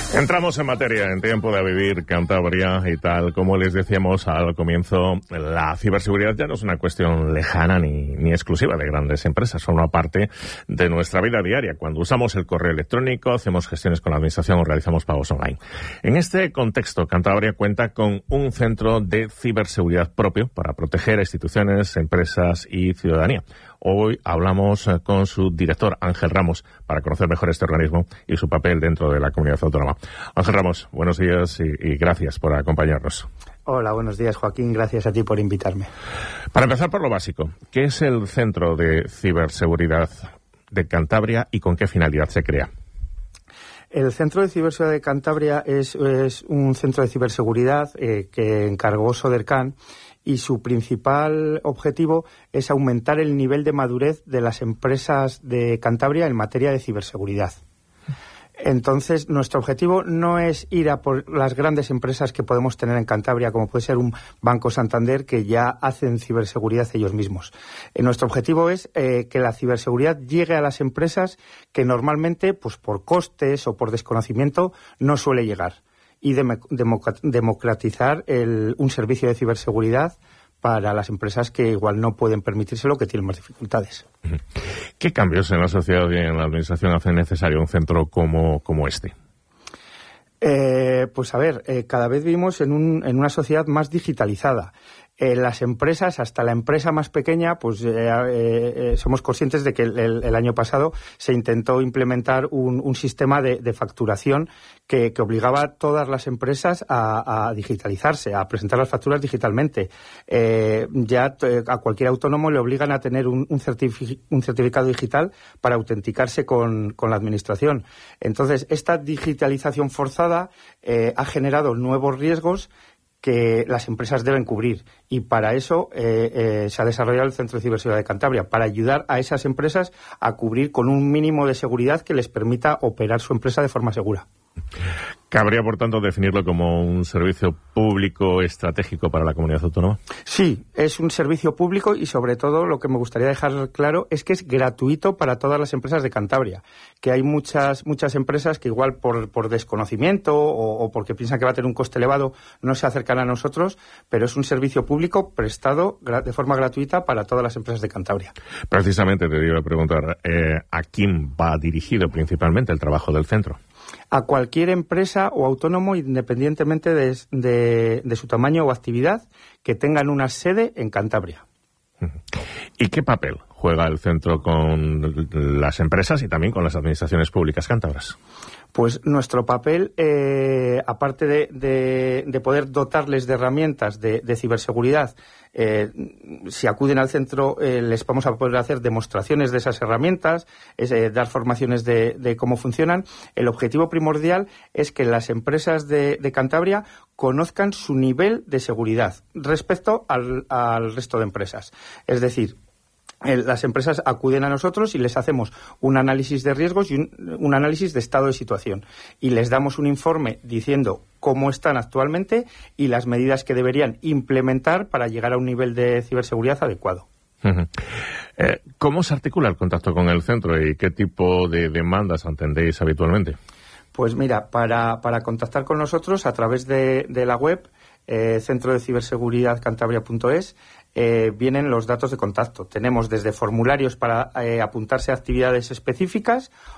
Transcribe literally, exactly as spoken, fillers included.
Entramos en materia, en Tiempo de Vivir Cantabria, y tal como les decíamos al comienzo, la ciberseguridad ya no es una cuestión lejana ni, ni exclusiva de grandes empresas, forma parte de nuestra vida diaria. Cuando usamos el correo electrónico, hacemos gestiones con la administración o realizamos pagos online. En este contexto, Cantabria cuenta con un centro de ciberseguridad propio para proteger a instituciones, empresas y ciudadanía. Hoy hablamos con su director, Ángel Ramos, para conocer mejor este organismo y su papel dentro de la comunidad autónoma. Ángel Ramos, buenos días y, y gracias por acompañarnos. Hola, buenos días, Joaquín. Gracias a ti por invitarme. Para empezar por lo básico, ¿qué es el Centro de Ciberseguridad de Cantabria y con qué finalidad se crea? El Centro de Ciberseguridad de Cantabria es, es un centro de ciberseguridad eh, que encargó Sodercan, y su principal objetivo es aumentar el nivel de madurez de las empresas de Cantabria en materia de ciberseguridad. Entonces, nuestro objetivo no es ir a por las grandes empresas que podemos tener en Cantabria, como puede ser un Banco Santander, que ya hacen ciberseguridad ellos mismos. Eh, nuestro objetivo es eh, que la ciberseguridad llegue a las empresas que normalmente, pues por costes o por desconocimiento, no suele llegar. Y dem- democratizar el, un servicio de ciberseguridad para las empresas que igual no pueden permitírselo, que tienen más dificultades. ¿Qué cambios en la sociedad y en la administración hacen necesario un centro como, como este? Eh, pues a ver, eh, cada vez vivimos en, un, en una sociedad más digitalizada. Eh, las empresas, hasta la empresa más pequeña, pues eh, eh, somos conscientes de que el, el, el año pasado se intentó implementar un, un sistema de, de facturación que, que obligaba a todas las empresas a, a digitalizarse, a presentar las facturas digitalmente. Eh, ya eh, a cualquier autónomo le obligan a tener un, un, certific- un certificado digital para autenticarse con, con la administración. Entonces, esta digitalización forzada eh, ha generado nuevos riesgos que las empresas deben cubrir, y para eso eh, eh, se ha desarrollado el Centro de Ciberseguridad de Cantabria, para ayudar a esas empresas a cubrir con un mínimo de seguridad que les permita operar su empresa de forma segura. ¿Cabría, por tanto, definirlo como un servicio público estratégico para la comunidad autónoma? Sí, es un servicio público, y sobre todo lo que me gustaría dejar claro es que es gratuito para todas las empresas de Cantabria, que hay muchas muchas empresas que igual por, por desconocimiento o, o porque piensan que va a tener un coste elevado no se acercan a nosotros, pero es un servicio público prestado gra- de forma gratuita para todas las empresas de Cantabria. Precisamente te iba a preguntar, eh, ¿a quién va dirigido principalmente el trabajo del centro? A cualquier empresa o autónomo, independientemente de, de, de su tamaño o actividad, que tengan una sede en Cantabria. ¿Y qué papel juega el centro con las empresas y también con las administraciones públicas cántabras? Pues nuestro papel, eh, aparte de, de, de poder dotarles de herramientas de, de ciberseguridad, eh, si acuden al centro eh, les vamos a poder hacer demostraciones de esas herramientas, es, eh, dar formaciones de, de cómo funcionan. El objetivo primordial es que las empresas de, de Cantabria conozcan su nivel de seguridad respecto al, al resto de empresas. Es decir, las empresas acuden a nosotros y les hacemos un análisis de riesgos y un, un análisis de estado de situación, y les damos un informe diciendo cómo están actualmente y las medidas que deberían implementar para llegar a un nivel de ciberseguridad adecuado. Uh-huh. Eh, ¿Cómo se articula el contacto con el centro y qué tipo de demandas atendéis habitualmente? Pues mira, para, para contactar con nosotros a través de, de la web eh, centro de ciberseguridad cantabria punto es, eh, vienen los datos de contacto. Tenemos desde formularios para eh, apuntarse a actividades específicas